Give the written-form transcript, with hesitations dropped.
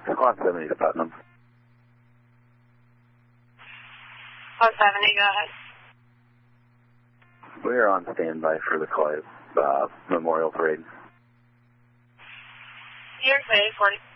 Squad 70 to Putnam. Squad 70, go ahead. We are on standby for the Clive Memorial Parade. Here, 40.